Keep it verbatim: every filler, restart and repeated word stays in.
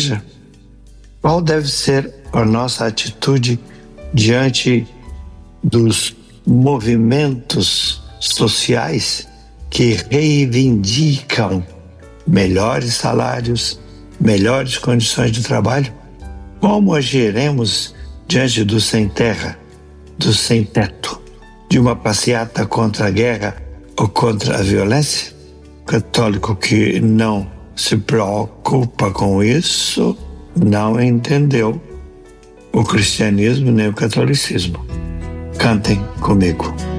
igreja? Qual deve ser a nossa atitude diante dos movimentos sociais que reivindicam melhores salários, melhores condições de trabalho? Como agiremos diante do sem terra, do sem teto, de uma passeata contra a guerra ou contra a violência? O católico que não se preocupa com isso não entendeu o cristianismo nem o catolicismo. Cantem comigo.